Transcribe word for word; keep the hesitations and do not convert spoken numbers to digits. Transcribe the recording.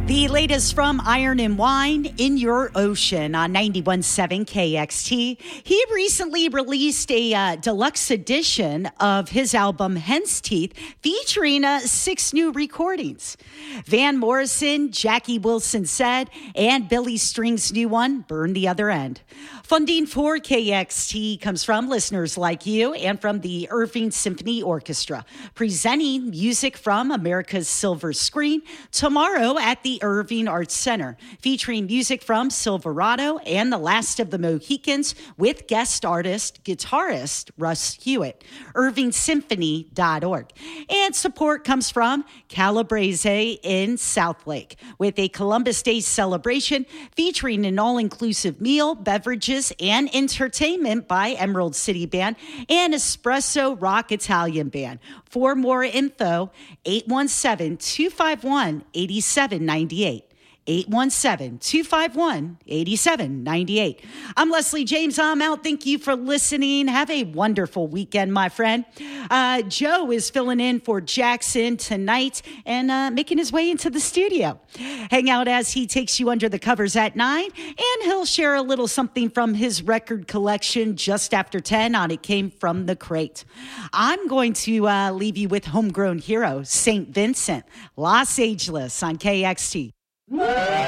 The latest from Iron and Wine, In Your Ocean on ninety-one point seven K X T. He recently released a uh, deluxe edition of his album Hen's Teeth, featuring uh, six new recordings. Van Morrison, Jackie Wilson Said, and Billy String's new one, Burn the Other End. Funding for K X T comes from listeners like you and from the Irving Symphony Orchestra, presenting music from America's Silver Screen tomorrow at the Irving Arts Center, featuring music from Silverado and The Last of the Mohicans with guest artist, guitarist Russ Hewitt. irving symphony dot org. And support comes from Calabrese in Southlake with a Columbus Day celebration featuring an all-inclusive meal, beverages, and entertainment by Emerald City Band and Espresso Rock Italian Band. For more info, eight one seven, two five one, eight seven nine eight. eight one seven, two five one, eight seven nine eight. I'm Leslie James. I'm out. Thank you for listening. Have a wonderful weekend, my friend. Uh, Joe is filling in for Jackson tonight and uh, making his way into the studio. Hang out as he takes you under the covers at nine, and he'll share a little something from his record collection just after ten on It Came From the Crate. I'm going to uh, leave you with homegrown hero, Saint Vincent, Los Angeles on K X T.